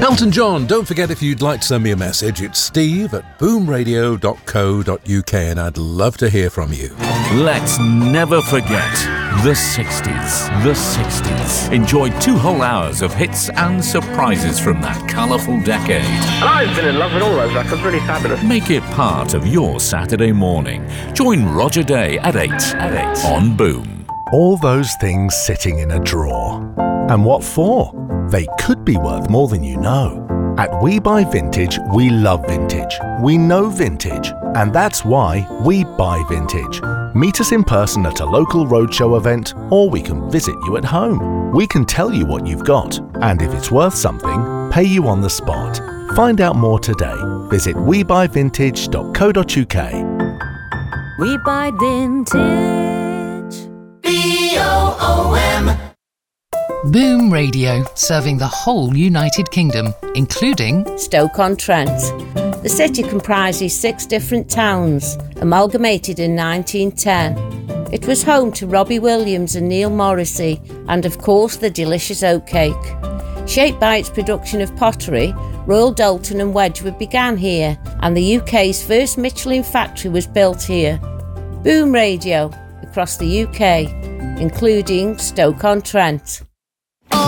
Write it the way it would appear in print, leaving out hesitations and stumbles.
Elton John. Don't forget, if you'd like to send me a message, it's steve@boomradio.co.uk, and I'd love to hear from you. Let's never forget the 60s. The 60s. Enjoy 2 whole hours of hits and surprises from that colourful decade. I've been in love with all those records, really fabulous. Make it part of your Saturday morning. Join Roger Day at 8 on Boom. All those things sitting in a drawer. And what for? They could be worth more than you know. At We Buy Vintage, we love vintage. We know vintage. And that's why we buy vintage. Meet us in person at a local roadshow event, or we can visit you at home. We can tell you what you've got, and if it's worth something, pay you on the spot. Find out more today. Visit webuyvintage.co.uk. We Buy Vintage. BOOM. Boom Radio, serving the whole United Kingdom, including Stoke-on-Trent. The city comprises 6 different towns, amalgamated in 1910. It was home to Robbie Williams and Neil Morrissey, and of course the delicious oatcake. Shaped by its production of pottery, Royal Doulton and Wedgwood began here, and the UK's first Michelin factory was built here. Boom Radio, across the UK, including Stoke-on-Trent.